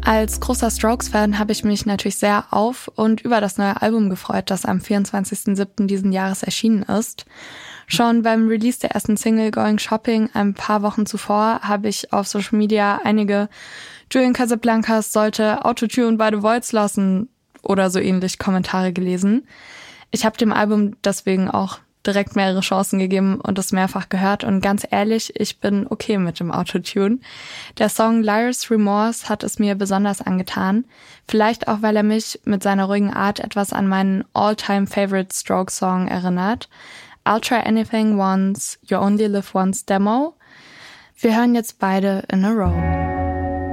Als großer Strokes-Fan habe ich mich natürlich sehr auf und über das neue Album gefreut, das am 24.07. diesen Jahres erschienen ist. Schon beim Release der ersten Single Going Shopping ein paar Wochen zuvor habe ich auf Social Media einige Julian Casablancas sollte Autotune by the Voids lassen oder so ähnlich Kommentare gelesen. Ich habe dem Album deswegen auch direkt mehrere Chancen gegeben und es mehrfach gehört und ganz ehrlich, ich bin okay mit dem Autotune. Der Song Liar's Remorse hat es mir besonders angetan, vielleicht auch, weil er mich mit seiner ruhigen Art etwas an meinen all-time-favorite Strokes-Song erinnert. I'll Try Anything Once, You Only Live Once Demo. Wir hören jetzt beide in a row.